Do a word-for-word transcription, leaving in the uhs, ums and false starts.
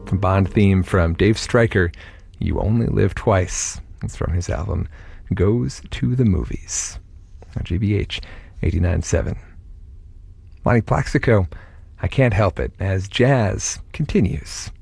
Bond theme from Dave Stryker, You Only Live Twice. It's from his album Goes to the Movies on G B H eighty-nine point seven. Lonnie Plaxico, I Can't Help It, as jazz continues.